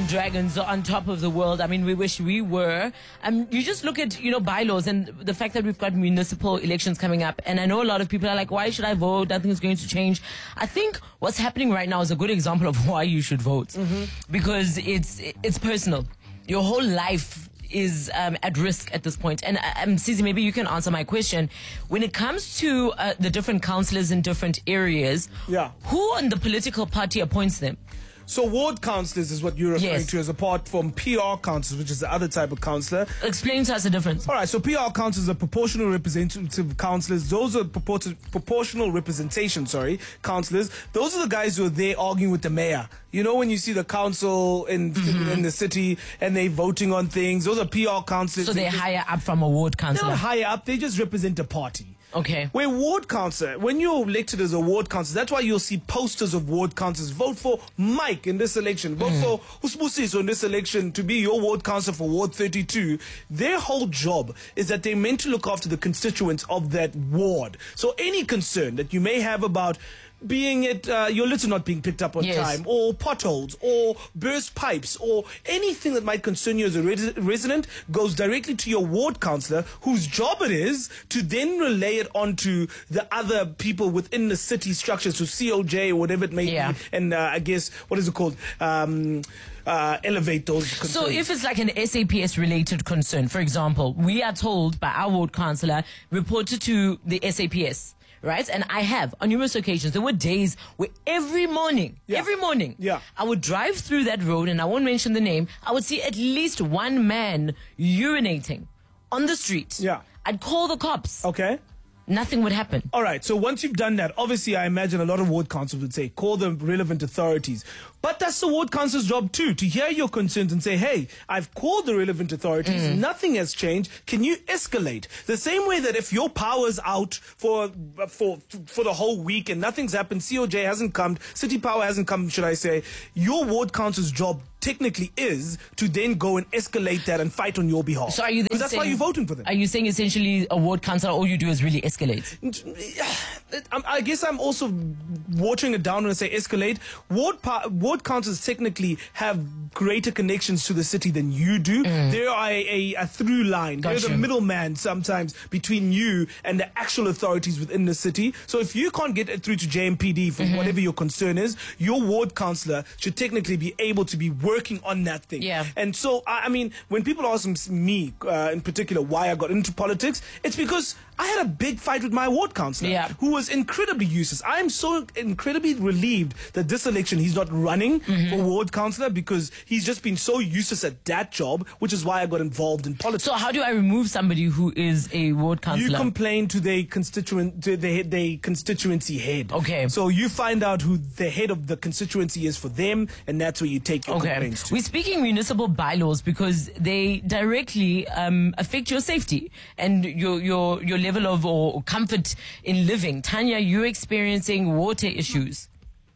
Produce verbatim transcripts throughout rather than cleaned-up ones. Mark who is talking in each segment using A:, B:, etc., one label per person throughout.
A: dragons are on top of the world. I mean, we wish we were. Um, you just look at, you know, bylaws and the fact that we've got municipal elections coming up. And I know a lot of people are like, why should I vote? Nothing is going to change. I think what's happening right now is a good example of why you should vote. Mm-hmm. Because it's, it's personal. Your whole life is um, at risk at this point. And um, Sizi, maybe you can answer my question. When it comes to uh, the different councillors in different areas,
B: yeah.
A: who in the political party appoints them?
B: So ward councillors is what you're referring
A: Yes.
B: to, as apart from P R councillors, which is the other type of councillor.
A: Explain to us the difference.
B: All right, so P R councillors are proportional representative councillors. Those are propor- proportional representation, sorry, councillors. Those are the guys who are there arguing with the mayor. You know, when you see the council in mm-hmm. in the city and they voting on things, those are P R councillors.
A: So they're
B: just,
A: higher up from a ward
B: they're
A: councillor.
B: not higher up, they just represent a party.
A: Okay.
B: Where ward councillor, when you're elected as a ward councillor, that's why you'll see posters of ward councillors. Vote for Mike in this election. Vote mm. for Usbusiso in this election to be your ward councillor for Ward thirty-two. Their whole job is that they're meant to look after the constituents of that ward. So any concern that you may have about being it uh, your litter not being picked up on
A: yes.
B: time, or potholes, or burst pipes, or anything that might concern you as a res- resident goes directly to your ward councillor, whose job it is to then relay it on to the other people within the city structures, to C O J or whatever it may
A: yeah.
B: be, and uh, I guess, what is it called? Um, uh, elevate those concerns.
A: So if it's like an S A P S related concern, for example, we are told by our ward councillor, report it to the S A P S. Right? And I have on numerous occasions. There were days where every morning,
B: yeah.
A: every morning,
B: yeah.
A: I would drive through that road, and I won't mention the name. I would see at least one man urinating on the street.
B: Yeah.
A: I'd call the cops.
B: Okay.
A: Nothing would happen.
B: All right. So once you've done that, obviously, I imagine a lot of ward councils would say, call the relevant authorities. But that's the ward council's job too, to hear your concerns and say, hey, I've called the relevant authorities. Mm. Nothing has changed. Can you escalate? The same way that if your power's out for for for the whole week and nothing's happened, C O J hasn't come, City Power hasn't come, should I say, your ward council's job technically is to then go and escalate that and fight on your behalf.
A: So are you then
B: Because that's
A: saying,
B: why you're voting for them.
A: Are you saying essentially a ward councillor, all you do is really escalate?
B: I guess I'm also watering it down when I say escalate. Ward pa- ward councils technically have greater connections to the city than you do. Mm. They are a, a, a through line. Got They're you. the middleman sometimes between you and the actual authorities within the city. So if you can't get it through to J M P D for mm-hmm. whatever your concern is, your ward councillor should technically be able to be working on that thing.
A: Yeah.
B: And so, I, I mean, when people ask me uh, in particular why I got into politics, it's because I had a big fight with my ward councillor
A: yeah.
B: who was incredibly useless. I am so incredibly relieved that this election he's not running mm-hmm. for ward councillor, because he's just been so useless at that job, which is why I got involved in politics.
A: So how do I remove somebody who is a ward councillor?
B: You complain to their constituent, to their, their constituency head.
A: Okay.
B: So you find out who the head of the constituency is for them, and that's where you take your
A: okay.
B: complaints to.
A: We're speaking municipal bylaws because they directly um, affect your safety and your your your level of or comfort in living. Tanya, you're experiencing water issues.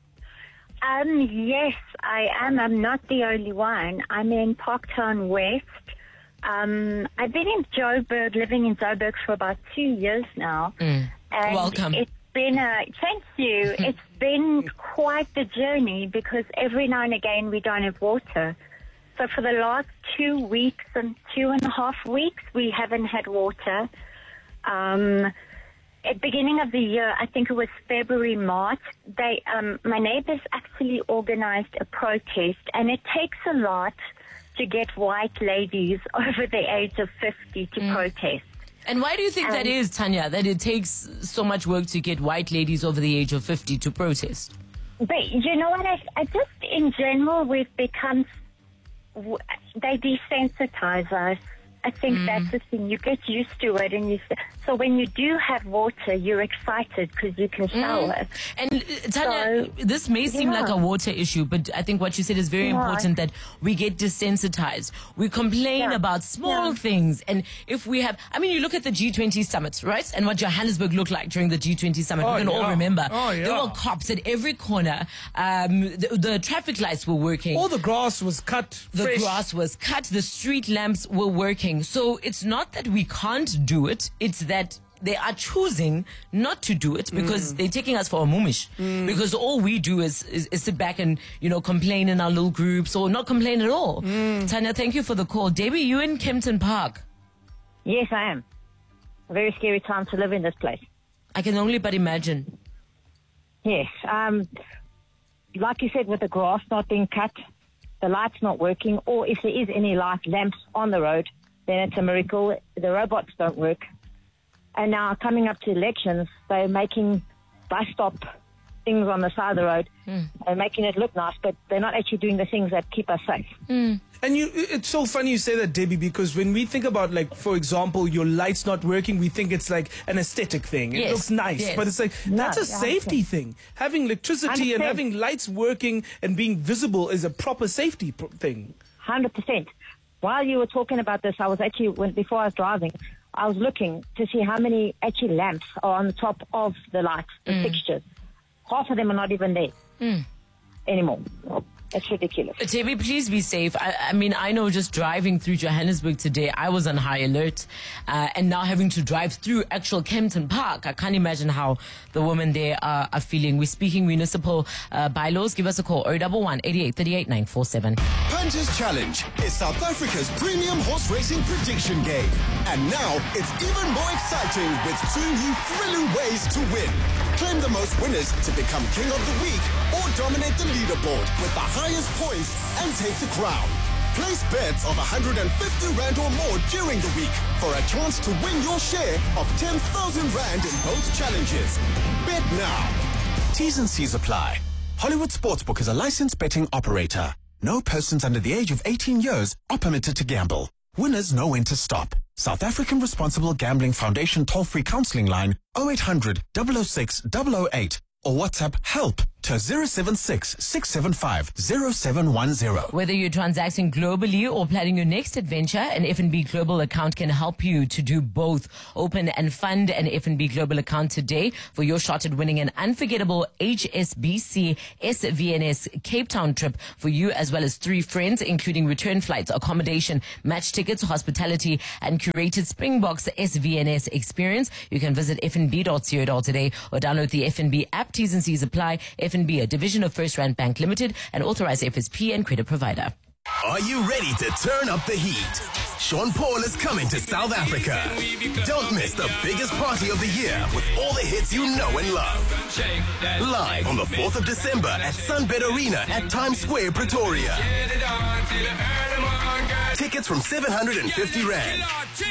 C: Um, yes, I am. I'm not the only one. I'm in Parktown West. Um, I've been in Joburg, living in Joburg for about two years now.
A: Mm.
C: And
A: Welcome.
C: It's been a, thank you. It's been quite the journey because every now and again we don't have water. So for the last two weeks and two and a half weeks, we haven't had water. Um, at beginning of the year, I think it was February, March, they, um, my neighbors actually organized a protest, and it takes a lot to get white ladies over the age of fifty to mm. protest.
A: And why do you think um, that is, Tanya, that it takes so much work to get white ladies over the age of fifty to protest?
C: But you know what, I, I just, in general, we've become, they desensitize us. I think mm. that's the thing. You get used to it, and you. So when you do have water, you're excited because you can shower.
A: Mm. And uh, Tanya, so, this may seem
C: yeah.
A: like a water issue, but I think what you said is very yeah. important, that we get desensitized. We complain yeah. about small yeah. things, and if we have, I mean, you look at the G twenty summit, right? And what Johannesburg looked like during the G twenty summit.
B: Oh,
A: we can
B: yeah.
A: all remember.
B: Oh, yeah.
A: There were cops at every corner. Um, the, the traffic lights were working.
B: All the grass was cut.
A: The
B: fresh.
A: grass was cut. The street lamps were working. So it's not that we can't do it. It's that they are choosing not to do it because mm. they're taking us for a mumish. Mm. Because all we do is, is, is sit back and, you know, complain in our little groups or not complain at all. Mm. Tanya, thank you for the call. Debbie, you in Kempton Park?
D: Yes, I am. A very scary time to live in this place.
A: I can only but imagine.
D: Yes. Um, like you said, with the grass not being cut, the lights not working, or if there is any light lamps on the road, then it's a miracle. The robots don't work. And now coming up to elections, they're making bus stop things on the side of the road mm. and making it look nice, but they're not actually doing the things that keep us safe.
A: Mm.
B: And you, it's so funny you say that, Debbie, because when we think about, like, for example, your lights not working, we think it's like an aesthetic thing. It
A: yes.
B: looks nice,
A: yes.
B: but it's like,
D: no,
B: that's a
D: yeah,
B: safety thing. Having electricity one hundred percent and having lights working and being visible is a proper safety pr- thing.
D: one hundred percent. While you were talking about this, I was actually, when, before I was driving, I was looking to see how many actually lamps are on the top of the lights, the mm. fixtures. Half of them are not even there mm. anymore. It's ridiculous.
A: Debbie, please be safe. I, I mean, I know just driving through Johannesburg today, I was on high alert. Uh, and now having to drive through actual Kempton Park, I can't imagine how the women there are, are feeling. We're speaking municipal uh, bylaws. Give us a call, oh one one, eighty-eight thirty-eight, nine four seven.
E: Punters Challenge is South Africa's premium horse racing prediction game. And now it's even more exciting with two new thrilling ways to win. Claim the most winners to become King of the Week or dominate the leaderboard with the highest points and take the crown. Place bets of one hundred fifty rand or more during the week for a chance to win your share of ten thousand rand in both challenges. Bet now. T's and C's apply. Hollywood Sportsbook is a licensed betting operator. No persons under the age of eighteen years are permitted to gamble. Winners know when to stop. South African Responsible Gambling Foundation toll-free counseling line oh eight hundred, double oh six, double oh eight or WhatsApp help to zero seven six, six seven five, zero seven one zero.
A: Whether you're transacting globally or planning your next adventure, an F N B Global account can help you to do both. Open and fund an F N B Global account today for your shot at winning an unforgettable H S B C S V N S Cape Town trip for you as well as three friends, including return flights, accommodation, match tickets, hospitality, and curated Springboks S V N S experience. You can visit f n b dot co dot za or download the F N B app. T's and C's apply. F N B, a division of First Rand Bank Limited, and authorized F S P and credit provider.
E: Are you ready to turn up the heat? Sean Paul is coming to South Africa. Don't miss the biggest party of the year with all the hits you know and love. Live on the fourth of December at Sunbed Arena at Times Square, Pretoria. Tickets from seven hundred fifty rand.